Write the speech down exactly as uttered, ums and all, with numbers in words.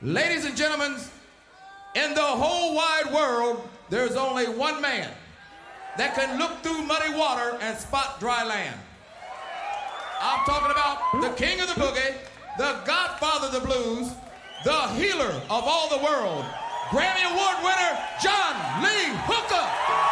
Ladies and gentlemen, in the whole wide world, there's only one man that can look through muddy water and spot dry land. I'm talking about the king of the boogie, the godfather of the blues, the healer of all the world, Grammy Award winner, John Lee Hooker.